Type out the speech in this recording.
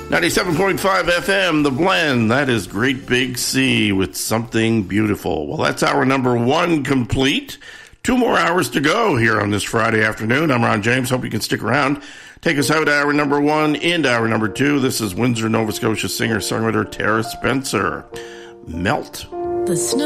97.5 FM, The Blend. That is Great Big Sea with Something Beautiful. Well, that's hour number one complete. 2 more hours to go here on this Friday afternoon. I'm Ron James. Hope you can stick around. Take us out to hour number one into hour number two. This is Windsor, Nova Scotia singer-songwriter Tara Spencer. Melt. The snow